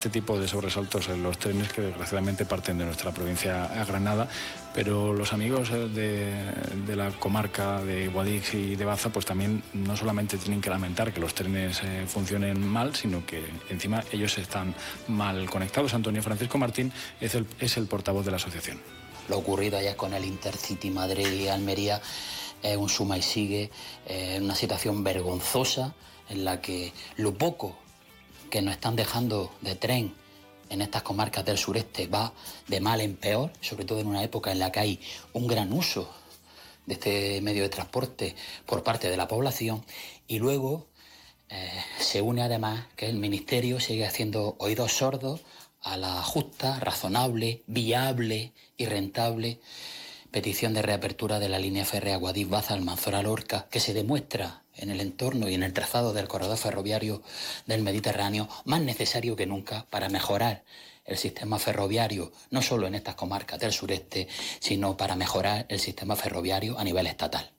Este tipo de sobresaltos en los trenes que desgraciadamente parten de nuestra provincia a Granada, pero los amigos de la comarca de Guadix y de Baza pues también no solamente tienen que lamentar que los trenes funcionen mal, sino que encima ellos están mal conectados. Antonio Francisco Martín es el portavoz de la asociación. Lo ocurrido ayer con el Intercity Madrid y Almería es un suma y sigue, una situación vergonzosa en la que lo poco que nos están dejando de tren en estas comarcas del sureste va de mal en peor, sobre todo en una época en la que hay un gran uso de este medio de transporte por parte de la población, y luego se une además que el Ministerio sigue haciendo oídos sordos a la justa, razonable, viable y rentable petición de reapertura de la línea férrea Guadix-Baza-Almanzora-Lorca, que se demuestra en el entorno y en el trazado del corredor ferroviario del Mediterráneo más necesario que nunca para mejorar el sistema ferroviario, no solo en estas comarcas del sureste, sino para mejorar el sistema ferroviario a nivel estatal.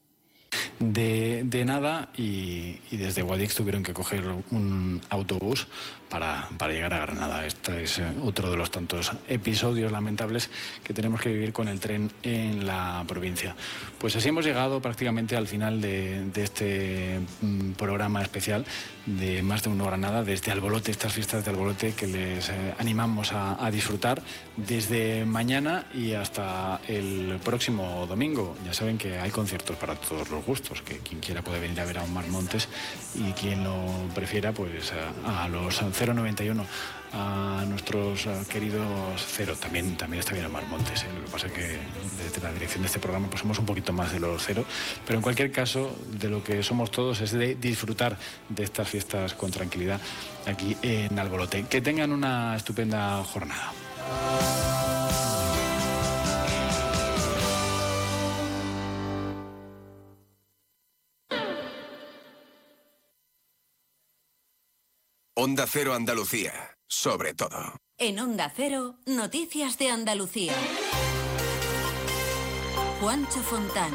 De nada, y desde Guadix tuvieron que coger un autobús para llegar a Granada. Este es otro de los tantos episodios lamentables que tenemos que vivir con el tren en la provincia. Pues así hemos llegado prácticamente al final de este programa especial de Más de Uno Granada, desde Albolote, estas fiestas de Albolote que les animamos a disfrutar desde mañana y hasta el próximo domingo. Ya saben que hay conciertos para todos los gustos, que quien quiera puede venir a ver a Omar Montes, y quien lo prefiera pues a los 091, a nuestros queridos Cero. También está bien Omar Montes, Lo que pasa es que desde la dirección de este programa pues somos un poquito más de los Cero, pero en cualquier caso de lo que somos todos es de disfrutar de estas fiestas con tranquilidad aquí en Albolote. Que tengan una estupenda jornada. Onda Cero Andalucía, sobre todo. En Onda Cero, noticias de Andalucía. Juancho Fontán.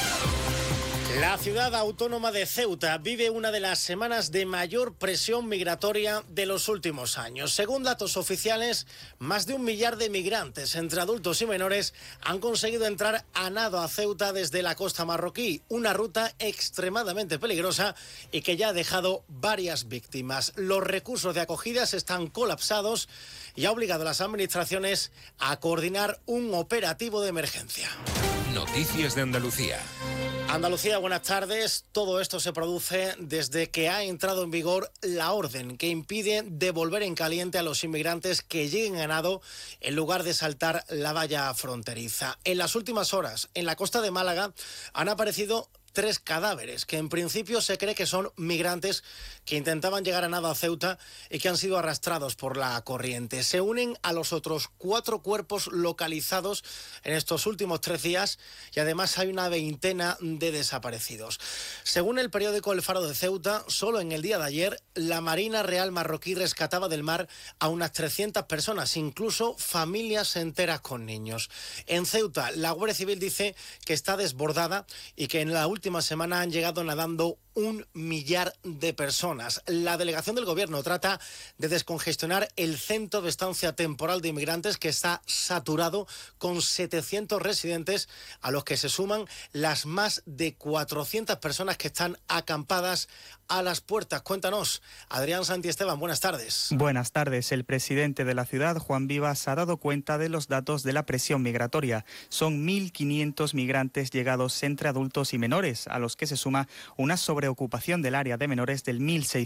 La ciudad autónoma de Ceuta vive una de las semanas de mayor presión migratoria de los últimos años. Según datos oficiales, más de 1 millar de migrantes entre adultos y menores han conseguido entrar a nado a Ceuta desde la costa marroquí, una ruta extremadamente peligrosa y que ya ha dejado varias víctimas. Los recursos de acogidas están colapsados y ha obligado a las administraciones a coordinar un operativo de emergencia. Noticias de Andalucía. Andalucía, buenas tardes. Todo esto se produce desde que ha entrado en vigor la orden que impide devolver en caliente a los inmigrantes que lleguen a nado en lugar de saltar la valla fronteriza. En las últimas horas, en la costa de Málaga, han aparecido 3 cadáveres que en principio se cree que son migrantes que intentaban llegar a nado a Ceuta y que han sido arrastrados por la corriente. Se unen a los otros 4 cuerpos localizados en estos últimos 3 días y además hay una veintena de desaparecidos. Según el periódico El Faro de Ceuta, solo en el día de ayer la Marina Real marroquí rescataba del mar a unas 300 personas, incluso familias enteras con niños. En Ceuta, la Guardia Civil dice que está desbordada y que en la última semana han llegado nadando 1 millar de personas. La delegación del gobierno trata de descongestionar el centro de estancia temporal de inmigrantes que está saturado con 700 residentes, a los que se suman las más de 400 personas que están acampadas a las puertas. Cuéntanos, Adrián Santiesteban, buenas tardes. Buenas tardes. El presidente de la ciudad, Juan Vivas, ha dado cuenta de los datos de la presión migratoria. Son 1.500 migrantes llegados entre adultos y menores, a los que se suma una sobreocupación del área de menores del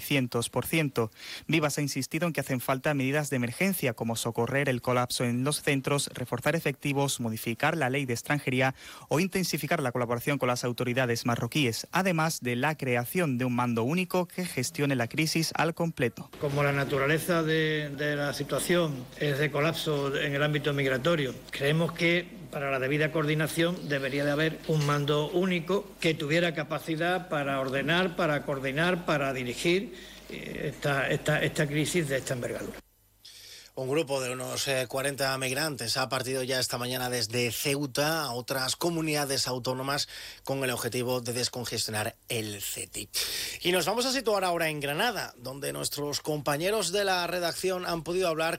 1.600%. Vivas ha insistido en que hacen falta medidas de emergencia, como socorrer el colapso en los centros, reforzar efectivos, modificar la ley de extranjería o intensificar la colaboración con las autoridades marroquíes, además de la creación de un mando único que gestione la crisis al completo. Como la naturaleza de la situación es de colapso en el ámbito migratorio, creemos que para la debida coordinación debería de haber un mando único que tuviera capacidad para ordenar, para coordinar, para dirigir esta crisis de esta envergadura. Un grupo de unos 40 migrantes ha partido ya esta mañana desde Ceuta a otras comunidades autónomas con el objetivo de descongestionar el CETI. Y nos vamos a situar ahora en Granada, donde nuestros compañeros de la redacción han podido hablar